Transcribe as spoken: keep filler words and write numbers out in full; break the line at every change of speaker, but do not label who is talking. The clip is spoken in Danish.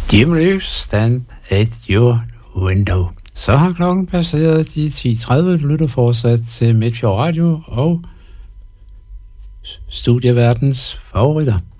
Jim Reeves, Stand at Your Window. Så har klokken passeret de ti tredive, du lytter fortsat til Midtfjord Radio og Studieverdens favoritter.